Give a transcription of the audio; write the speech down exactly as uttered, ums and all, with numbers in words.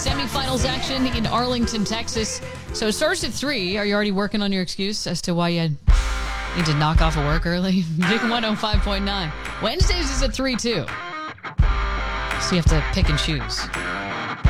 semifinals action in Arlington, Texas. So it starts at three. Are you already working on your excuse as to why you need to knock off of work early? Big one oh five point nine. Wednesdays is at three, too. So you have to pick and choose.